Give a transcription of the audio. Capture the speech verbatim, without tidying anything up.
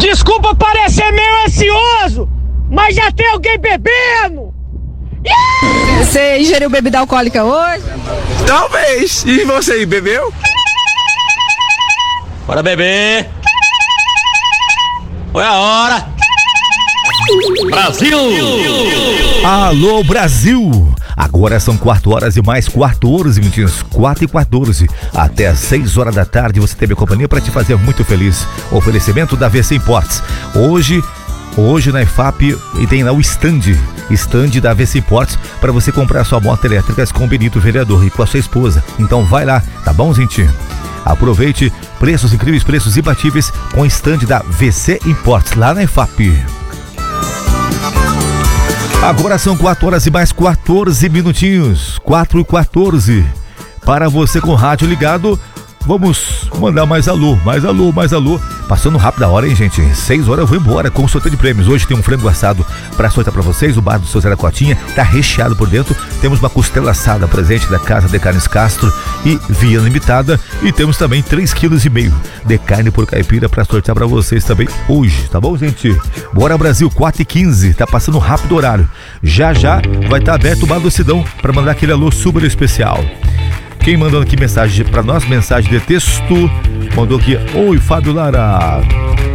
Desculpa parecer meio ansioso, mas já tem alguém bebendo! Yeah! Você ingeriu bebida alcoólica hoje? Talvez. E você aí, bebeu? Bora beber! Foi a hora! Brasil! Alô, Brasil! Agora são quatro horas e mais quatorze minutinhos, quatro e quatorze. Até às seis horas da tarde você tem minha companhia para te fazer muito feliz. Oferecimento da V C Imports. Hoje, hoje na IFAP e tem lá o stand, stand da V C Imports para você comprar sua moto elétrica com o Benito Vereador e com a sua esposa. Então vai lá, tá bom, gente? Aproveite preços incríveis, preços imbatíveis com o stand da V C Imports lá na IFAP. Agora são quatro horas e mais quatorze minutinhos, quatro e quatorze. Para você com o rádio ligado, vamos mandar mais alô, mais alô, mais alô. Passando rápido a hora, hein, gente? seis horas eu vou embora com o sorteio de prêmios. Hoje tem um frango assado para sortear para vocês. O bar do seu Zé da Cotinha tá recheado por dentro. Temos uma costela assada presente da Casa de Carnes Castro e Viana Limitada. E temos também três quilos e meio de carne por caipira para sortear para vocês também hoje, tá bom, gente? Bora, Brasil, quatro e quinze. Tá passando rápido o horário. Já já vai estar aberto o bar do Sidão para mandar aquele alô super especial. Quem mandou aqui mensagem pra nós, mensagem de texto, mandou aqui: oi, Fábio Lara,